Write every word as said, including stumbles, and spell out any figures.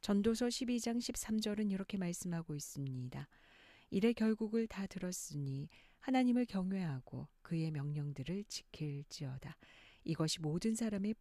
전도서 십이 장 십삼 절은 이렇게 말씀하고 있습니다. 이래 결국을 다 들었으니 하나님을 경외하고 그의 명령들을 지킬지어다. 이것이 모든 사람의